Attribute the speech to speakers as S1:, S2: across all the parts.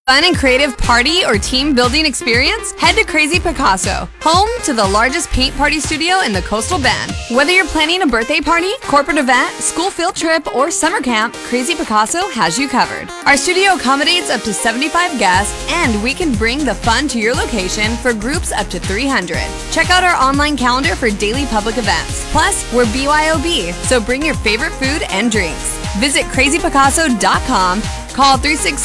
S1: Fun and creative party or team building experience? Head to Crazy Picasso, home to the largest paint party studio in the Coastal Bend. Whether you're planning a birthday party, corporate event, school field trip, or summer camp, Crazy Picasso has you covered. Our studio accommodates up to 75 guests, and we can bring the fun to your location for groups up to 300. Check out our online calendar for daily public events. Plus, we're BYOB, so bring your favorite food and drinks. Visit crazypicasso.com. Call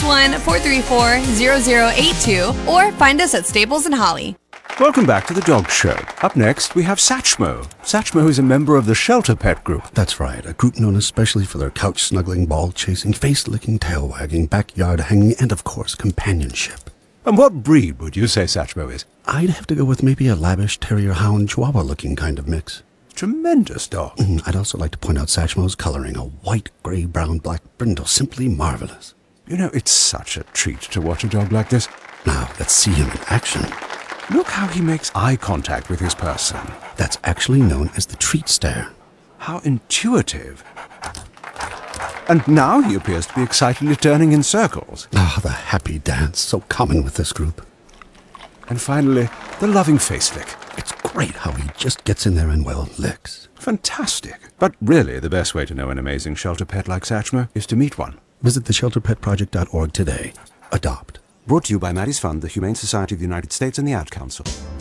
S1: 361-434-0082 or find us at Staples and Holly.
S2: Welcome back to the Dog Show. Up next, we have Satchmo. Satchmo is a member of the Shelter Pet Group.
S3: That's right, a group known especially for their couch-snuggling, ball-chasing, face-licking, tail-wagging, backyard-hanging, and, of course, companionship.
S2: And what breed would you say Satchmo is?
S3: I'd have to go with maybe a lavish terrier-hound chihuahua-looking kind of mix.
S2: Tremendous dog.
S3: I'd also like to point out Satchmo's coloring, a white, gray, brown, black brindle, simply marvelous.
S2: You know, it's such a treat to watch a dog like this.
S3: Now, let's see him in action.
S2: Look how he makes eye contact with his person.
S3: That's actually known as the treat stare.
S2: How intuitive. And now he appears to be excitedly turning in circles.
S3: Ah, the happy dance, so common with this group.
S2: And finally, the loving face lick.
S3: It's great how he just gets in there and, well, licks.
S2: Fantastic. But really, the best way to know an amazing shelter pet like Satchmo is to meet one.
S3: Visit theshelterpetproject.org today. Adopt.
S2: Brought to you by Maddie's Fund, the Humane Society of the United States, and the Ad Council.